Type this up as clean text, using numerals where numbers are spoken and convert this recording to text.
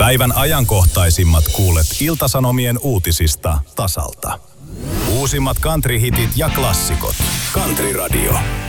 Päivän ajankohtaisimmat kuulet Ilta-Sanomien uutisista tasalta. Uusimmat country-hitit ja klassikot. Country Radio.